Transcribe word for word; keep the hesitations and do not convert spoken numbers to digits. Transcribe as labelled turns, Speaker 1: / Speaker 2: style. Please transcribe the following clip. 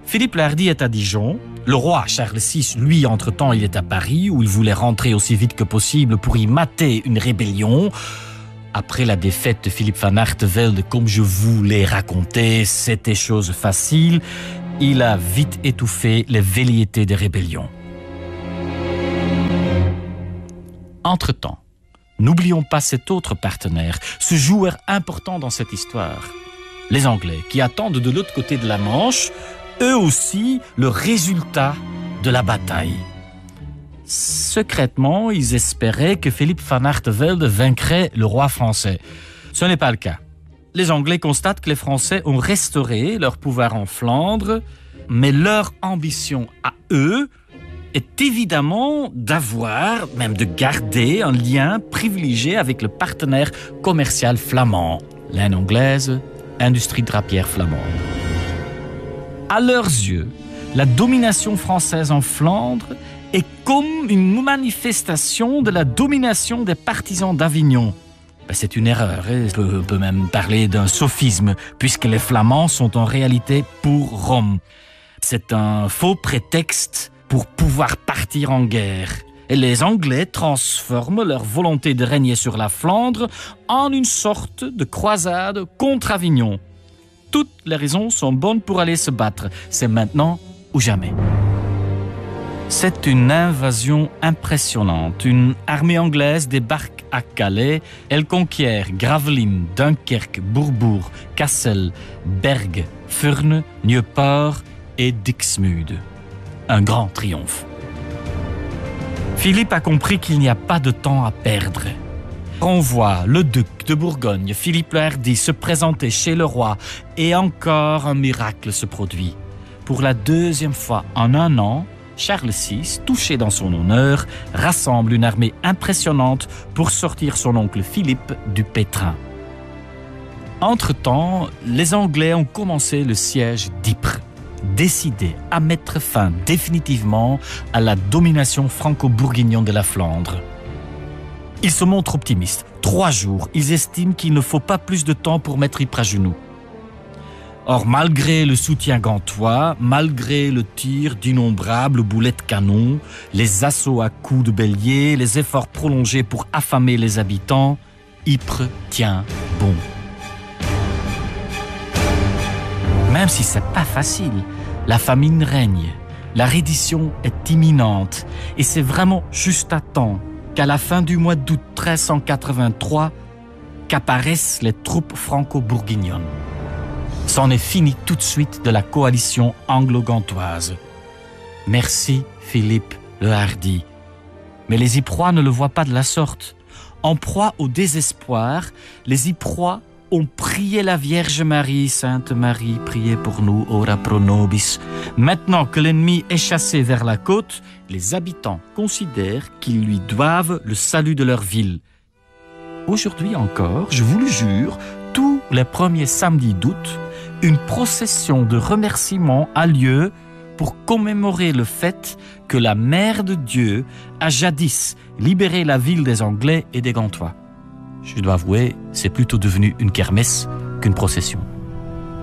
Speaker 1: Philippe le Hardi est à Dijon. Le roi Charles six, lui, entre-temps, il est à Paris, où il voulait rentrer aussi vite que possible pour y mater une rébellion. Après la défaite de Philippe van Artevelde, comme je vous l'ai raconté, c'était chose facile. Il a vite étouffé les velléités des rébellions. Entre-temps, n'oublions pas cet autre partenaire, ce joueur important dans cette histoire. Les Anglais, qui attendent de l'autre côté de la Manche, eux aussi, le résultat de la bataille. Secrètement, ils espéraient que Philippe van Artevelde vaincrait le roi français. Ce n'est pas le cas. Les Anglais constatent que les Français ont restauré leur pouvoir en Flandre, mais leur ambition à eux est évidemment d'avoir, même de garder un lien privilégié avec le partenaire commercial flamand, laine anglaise, industrie drapière flamande. À leurs yeux, la domination française en Flandre est comme une manifestation de la domination des partisans d'Avignon. Ben, c'est une erreur, hein. on, peut, on peut même parler d'un sophisme, puisque les Flamands sont en réalité pour Rome. C'est un faux prétexte pour pouvoir partir en guerre. Et les Anglais transforment leur volonté de régner sur la Flandre en une sorte de croisade contre Avignon. Toutes les raisons sont bonnes pour aller se battre. C'est maintenant ou jamais. C'est une invasion impressionnante. Une armée anglaise débarque à Calais. Elle conquiert Gravelines, Dunkerque, Bourbourg, Cassel, Bergue, Furnes, Nieuport et Dixmude. Un grand triomphe. Philippe a compris qu'il n'y a pas de temps à perdre. On voit le duc de Bourgogne, Philippe le Hardi, se présenter chez le roi et encore un miracle se produit. Pour la deuxième fois en un an, Charles six, touché dans son honneur, rassemble une armée impressionnante pour sortir son oncle Philippe du pétrin. Entre-temps, les Anglais ont commencé le siège d'Ypres, décidés à mettre fin définitivement à la domination franco-bourguignonne de la Flandre. Ils se montrent optimistes. Trois jours, ils estiment qu'il ne faut pas plus de temps pour mettre Ypres à genoux. Or, malgré le soutien gantois, malgré le tir d'innombrables boulets de canon, les assauts à coups de bélier, les efforts prolongés pour affamer les habitants, Ypres tient bon. Même si c'est pas facile, la famine règne, la reddition est imminente et c'est vraiment juste à temps qu'à la fin du mois d'août treize cent quatre-vingt-trois qu'apparaissent les troupes franco-bourguignonnes. C'en est fini tout de suite de la coalition anglo-gantoise. Merci Philippe le Hardi. Mais les Yprois ne le voient pas de la sorte. En proie au désespoir, les Yprois ont prié la Vierge Marie, Sainte Marie, priez pour nous, ora pro nobis. Maintenant que l'ennemi est chassé vers la côte, les habitants considèrent qu'ils lui doivent le salut de leur ville. Aujourd'hui encore, je vous le jure, tous les premiers samedis d'août, une procession de remerciements a lieu pour commémorer le fait que la Mère de Dieu a jadis libéré la ville des Anglais et des Gantois. Je dois avouer, c'est plutôt devenu une kermesse qu'une procession.